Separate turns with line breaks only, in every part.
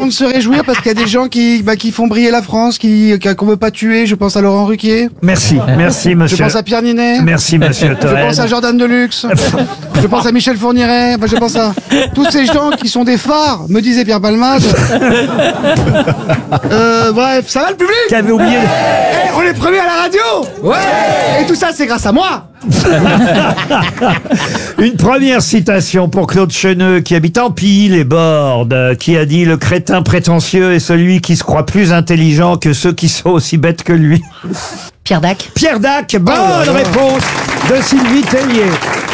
de se réjouir parce qu'il y a des gens qui font briller la France, qu'on veut pas tuer. Je pense à Laurent Ruquier.
Merci, monsieur.
Je pense à Pierre Ninet.
Merci, monsieur
Je
Toen.
pense à Jordan Deluxe. Je pense à Michel Fourniret. Enfin, je pense à tous ces gens qui sont des phares, me disait Pierre Palmade. Bref, ça va le public?
Qu'avait oublié.
On est premiers à la radio. Ouais. Et tout ça, c'est grâce à moi.
Une première citation pour Claude Cheneux, qui habite Empille, les Bordes, qui a dit: le crétin prétentieux est celui qui se croit plus intelligent que ceux qui sont aussi bêtes que lui.
Pierre Dac.
Pierre Dac, bonne réponse de Sylvie Tellier.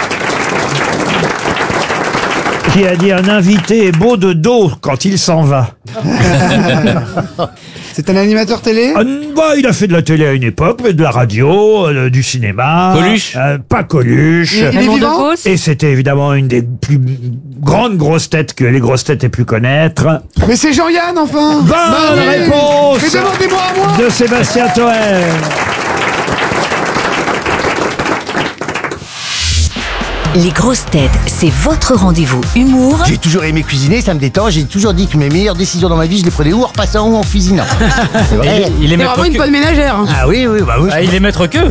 Qui a dit: un invité est beau de dos quand il s'en va.
C'est un animateur télé?
Il a fait de la télé à une époque, mais de la radio, du cinéma.
Coluche
Pas Coluche.
Il est vivant?
Et c'était évidemment une des plus grandes grosses têtes que les grosses têtes aient pu connaître.
Mais c'est Jean-Yann, enfin.
Bonne réponse
Mais demandez-moi à moi.
de Sébastien Toen.
Les grosses têtes, c'est votre rendez-vous humour
J'ai toujours aimé cuisiner, ça me détend. J'ai toujours dit que mes meilleures décisions dans ma vie, je les prenais ou en repassant ou en cuisinant. C'est vrai.
Il est
C'est
maître
vraiment une
que.
bonne ménagère. Hein.
Ah oui, bah oui.
Il est maître que.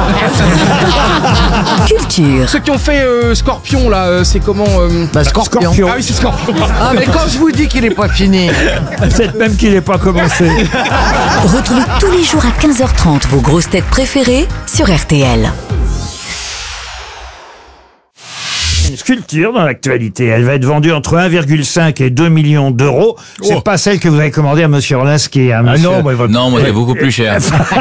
culture.
Ceux qui ont fait Scorpion là, c'est comment
Scorpion.
Ah oui, c'est Scorpion.
Ah, mais quand je vous dis qu'il est pas fini.
Peut-être même qu'il n'est pas commencé.
Retrouvez tous les jours à 15h30 vos grosses têtes préférées sur RTL.
Une sculpture dans l'actualité. Elle va être vendue entre 1,5 et 2 millions d'euros. C'est pas celle que vous avez commandée à monsieur Orlinski. Hein, monsieur.
Non, moi, c'est beaucoup plus cher.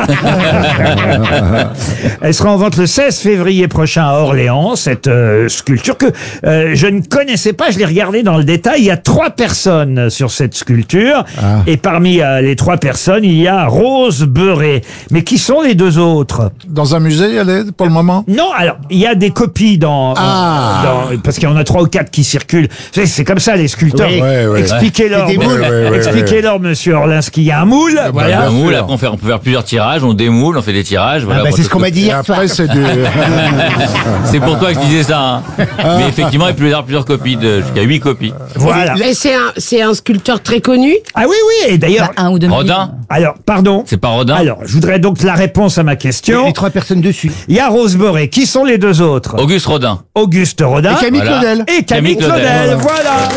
Elle sera en vente le 16 février prochain à Orléans, cette sculpture que je ne connaissais pas. Je l'ai regardée dans le détail. Il y a 3 personnes sur cette sculpture. Et parmi les 3 personnes, il y a Rose Beurré. Mais qui sont les 2 autres?
Dans un musée, elle est, pour le moment?
Non, alors, il y a des copies parce qu'il y en a 3 ou 4 qui circulent. C'est comme ça, les sculpteurs.
Oui, ouais.
Expliquez-leur,
C'est des moules.
expliquez-leur, monsieur Orlinski. Il y a un moule.
Voilà, un moule, après on peut faire plusieurs tirages, on démoule, on fait des tirages. Voilà,
C'est ce qu'on m'a dit
Et
hier soir.
après, c'est du...
C'est pour toi que je disais ça. Hein. Mais effectivement, il peut y avoir plusieurs copies, jusqu'à 8 copies.
Voilà.
Mais c'est un sculpteur très connu.
Ah oui, oui. Et d'ailleurs,
1 ou 2
Rodin
alors, pardon.
C'est pas Rodin
Alors, je voudrais donc la réponse à ma question.
Les 3 personnes dessus.
Il y a Rose Beurré. Qui sont les 2 autres?
Auguste Rodin.
Auguste Rodin.
Et Camille
Voilà.
Claudel.
Et Camille
Camille Claudel.
Claudel. Voilà.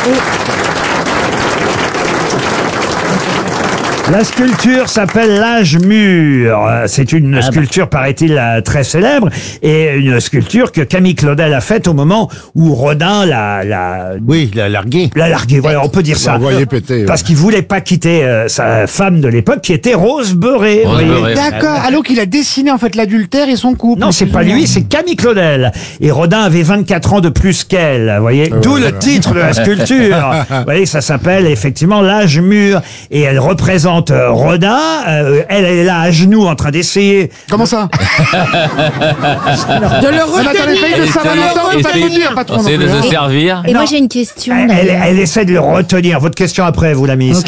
La sculpture s'appelle l'âge mur. C'est une sculpture, paraît-il, très célèbre, et une sculpture que Camille Claudel a faite au moment où Rodin l'a
largué.
largué. Voilà, on peut dire ça.
envoyé péter, ouais.
Parce qu'il voulait pas quitter sa femme de l'époque, qui était Rose Beurré.
Rose
Vous voyez.
Beurré.
D'accord. Alors qu'il a dessiné en fait l'adultère et son couple.
Non, c'est pas lui, c'est Camille Claudel. Et Rodin avait 24 ans de plus qu'elle, vous voyez. D'où le titre de la sculpture. Vous voyez, ça s'appelle effectivement l'âge mur. Et elle représente Rodin. Elle est là à genoux en train d'essayer.
Comment ça?
De le
Mais attendez, paye de Saint-Valentin, on peut pas le dire, patron.
Essayer de
non plus,
se
hein.
servir.
Et moi j'ai une question.
Elle,
d'ailleurs.
elle essaie de le retenir. Votre question après, vous, la miss.
Ok.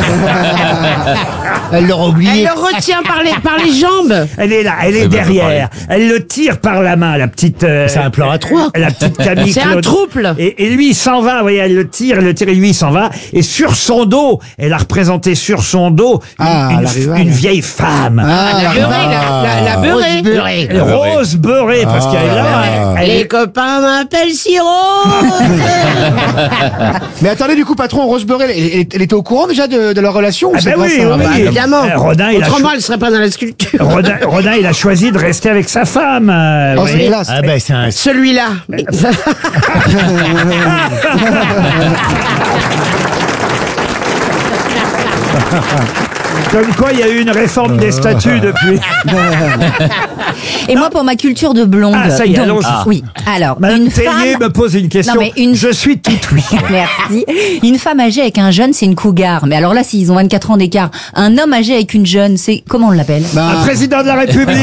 Elle l'aura
Elle
oublié.
le retient par les jambes.
Elle est là, elle est
Eh ben,
derrière. Elle le tire par la main, la petite.
C'est un plan à 3.
La petite Camille
C'est un
Claudel.
trouble.
Et lui, il s'en va. Vous voyez, elle le tire, et lui, il s'en va. Et sur son dos, elle a représenté sur son dos
la rivale.
une vieille femme.
La beurrée, la beurrée.
Rose Beurré, parce qu'elle est là. Elle
Les
est...
copains m'appellent Siro.
Mais attendez, du coup, patron, Rose Beurré, elle était au courant déjà de leur relation?
Ah
ou
ben
c'est pas
oui,
ça?
oui.
Évidemment.
Rodin, il a
Autrement, elle serait pas dans la sculpture.
Rodin, il a choisi de rester avec sa femme.
Oh,
vous
c'est
voyez.
classe.
Ah ben c'est un...
Celui-là.
Comme quoi, il y a eu une réforme des statuts depuis.
Et moi pour ma culture de blonde.
Ah, ça y est, allons-y.
Oui. Alors,
Madame
une
Tellier
femme.
me pose une question.
Non, mais une-
Je suis tout oui.
Merci. Une femme âgée avec un jeune, c'est une cougar. Mais alors là, s'ils ont 24 ans d'écart, un homme âgé avec une jeune, c'est comment on l'appelle?
Un président de la République.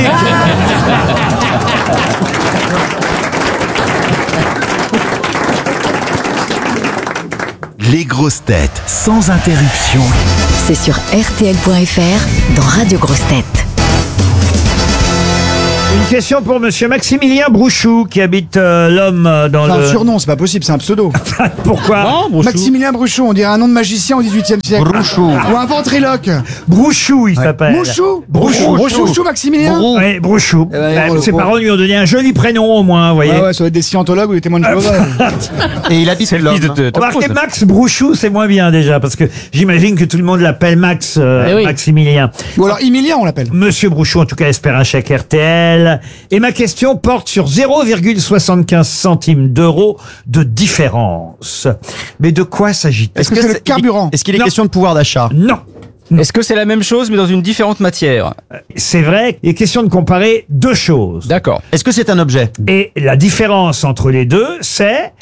Les grosses têtes sans interruption.
C'est sur RTL.fr dans Radio Grosses Têtes.
Une question pour monsieur Maximilien Brouchou, qui habite l'homme dans
C'est un
le...
surnom, c'est pas possible, c'est un pseudo.
Pourquoi?
Maximilien Brouchou, on dirait un nom de magicien au XVIIIe siècle.
Brouchou.
Ou un ventriloque.
Brouchou, il s'appelle.
Mouchou.
Brouchou.
Brouchou, Maximilien.
Oui, Brouchou.
ben,
Ses
oh.
parents lui ont donné un joli prénom au moins, vous voyez.
Ah ouais, ça doit être des scientologues ou des témoins de Jéhovah.
Et il habite l'homme.
Remarquez, Max Brouchou, c'est moins bien déjà, parce que j'imagine que tout le monde l'appelle Max,
oui.
Maximilien.
Ou alors Emilien, on l'appelle.
Monsieur Brouchou, en tout cas, espère un chèque RTL. Et ma question porte sur 0,75 centimes d'euros de différence. Mais de quoi s'agit-il?
Est-ce que c'est le carburant?
Est-ce qu'il est
Non.
question de pouvoir d'achat?
Non.
Est-ce que c'est la même chose mais dans une différente matière?
C'est vrai, il est question de comparer deux choses.
D'accord.
Est-ce que c'est un objet?
Et la différence entre les deux, c'est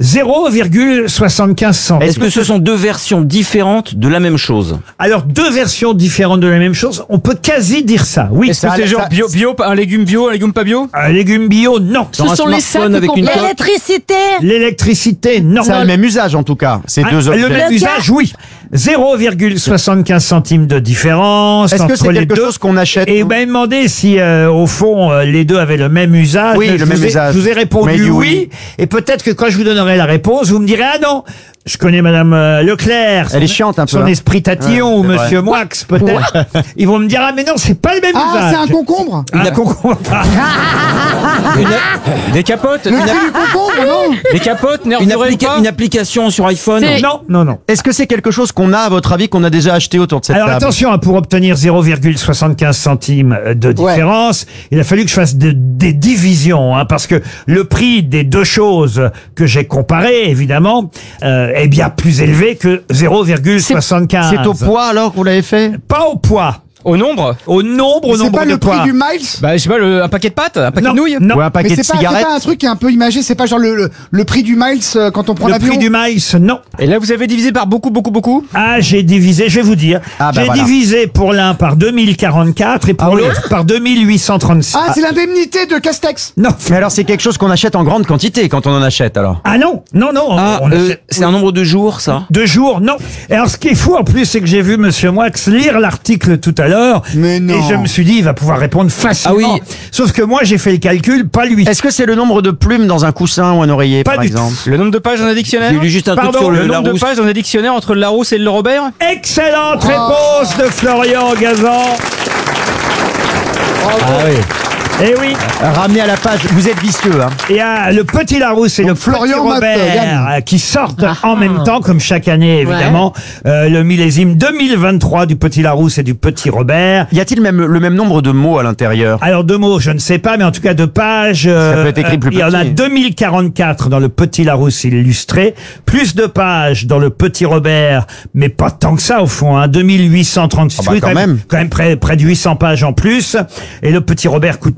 0,75 centimes.
Est-ce que ce sont deux versions différentes de la même chose?
Alors, deux versions différentes de la même chose, on peut quasi dire ça, oui.
Est-ce que c'est genre bio, un légume bio, un légume pas bio?
Un légume bio, non.
Sur un smartphone avec une coque?
L'électricité.
L'électricité, non.
Ça a le même usage en tout cas, ces deux objets.
Le même usage, oui. 0,75 centimes de différence
Est-ce que
entre
c'est
les
quelque
deux.
chose qu'on achète?
Et vous m'avez demandé si, au fond, les deux avaient le même usage.
Oui, le même usage.
Je vous ai répondu
Mais du
oui. Et peut-être que quand je vous donnerai la réponse, vous me direz, ah non, je connais Madame Leclerc.
Elle est chiante un peu.
Son
hein.
esprit tatillon, ou
Ouais, c'est
Monsieur Moix, peut-être. Ils vont me dire, ah mais non, c'est pas le même
Ah,
usage.
c'est un concombre.
Un concombre.
Des capotes?
Le prix du concombre, non?
Des capotes?
Une application sur iPhone?
Non, non, non.
Est-ce que c'est quelque chose qu'on a, à votre avis, qu'on a déjà acheté autour de cette
Alors
table?
attention, hein, pour obtenir 0,75 centimes de différence, il a fallu que je fasse des divisions, hein, parce que le prix des deux choses que j'ai comparées, évidemment, est bien plus élevé que 0,75.
C'est au poids alors que vous l'avez fait?
Pas au poids.
Au nombre?
Au nombre,
C'est pas
de
le prix
poids.
du miles?
Bah, je sais pas, un paquet de pâtes? Un paquet
Non,
de nouilles?
non.
Ou un paquet
Mais
de
c'est pas
cigarettes?
un truc qui est un peu imagé, c'est pas genre le prix du miles quand on prend
Le
l'avion?
prix du maïs, non.
Et là, vous avez divisé par beaucoup?
Ah, j'ai divisé, je vais vous dire.
Ah, bah
j'ai
voilà.
divisé pour l'un par 2044 et pour l'autre par 2836.
Ah, c'est l'indemnité de Castex.
Non.
Mais alors c'est quelque chose qu'on achète en grande quantité quand on en achète alors?
Ah non, non, non.
Ah,
on achète-
c'est un nombre de jours, ça?
2 jours, non. Et alors, ce qui est fou en plus, c'est que j'ai vu Monsieur Moix lire l'article tout à l'heure.
Mais non.
Et je me suis dit, il va pouvoir répondre facilement.
Ah oui.
Sauf que moi, j'ai fait le calcul, pas lui.
Est-ce que c'est le nombre de plumes dans un coussin ou un oreiller
Pas
par
du
exemple?
Le nombre de pages dans un dictionnaire?
J'ai lu juste un truc
Pardon,
sur
Le
le
nombre de
Larousse.
pages dans un dictionnaire entre le Larousse et le Robert?
Excellente réponse de Florian Gazan.
Ah oui.
Eh oui.
Ramené à la page, vous êtes vicieux hein.
Il y a le Petit Larousse et le
Florian
Petit
Matt
Robert
gagne.
qui sortent en même temps, comme chaque année, évidemment. Le millésime 2023 du Petit Larousse et du Petit Robert.
Y a-t-il le même nombre de mots à l'intérieur?
Alors, de mots, je ne sais pas, mais en tout cas, de pages.
peut être écrit plus
il y en a
petit.
2044 dans le Petit Larousse illustré. Plus de pages dans le Petit Robert, mais pas tant que ça, au fond, hein. 2836.
Ah bah,
Oui,
quand même.
Quand même près de 800 pages en plus. Et le Petit Robert coûte